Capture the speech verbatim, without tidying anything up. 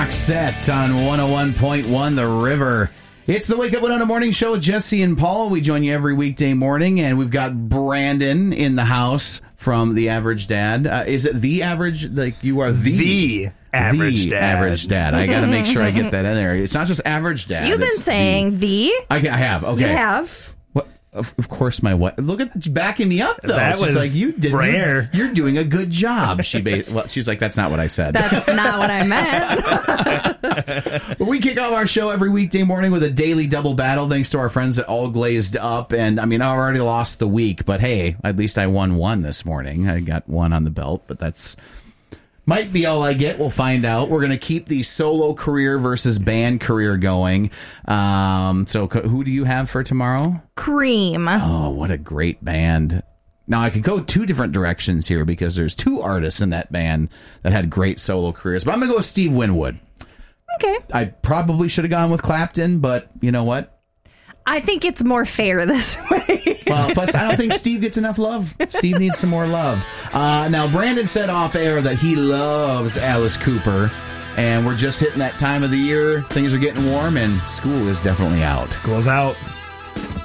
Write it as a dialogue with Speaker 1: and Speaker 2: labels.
Speaker 1: Roxette on one oh one point one The River. It's the Wake Up Winona Morning Show with Jesse and Paul. We join you every weekday morning, and we've got Brandon in the house from The Average Dad. Uh, is it The Average? Like, you are the...
Speaker 2: The Average
Speaker 1: the
Speaker 2: Dad.
Speaker 1: Average Dad. I got to make sure I get that in there. It's not just Average Dad.
Speaker 3: You've been
Speaker 1: it's
Speaker 3: saying the.
Speaker 1: the. I, I have. Okay.
Speaker 3: You have.
Speaker 1: What? Of, of course, my wife. Look at you backing me up, though.
Speaker 2: That
Speaker 1: she's
Speaker 2: was
Speaker 1: like, you did.
Speaker 2: rare.
Speaker 1: You're, you're doing a good job. She ba- well, she's like, that's not what I said.
Speaker 3: That's not what I meant.
Speaker 1: But we kick off our show every weekday morning with a daily double battle, thanks to our friends at All Glazed Up. And I mean, I already lost the week, but hey, at least I won one this morning. I got one on the belt, but that's might be all I get. We'll find out. We're going to keep the solo career versus band career going. Um, so who do you have for tomorrow?
Speaker 3: Cream.
Speaker 1: Oh, what a great band. Now, I could go two different directions here because there's two artists in that band that had great solo careers, but I'm going to go with Steve Winwood.
Speaker 3: Okay.
Speaker 1: I probably should have gone with Clapton, but you know what?
Speaker 3: I think it's more fair this way.
Speaker 1: Well, plus, I don't think Steve gets enough love. Steve needs some more love. Uh, now, Brandon said off air that he loves Alice Cooper, and we're just hitting that time of the year. Things are getting warm, and school is definitely out.
Speaker 2: School's out.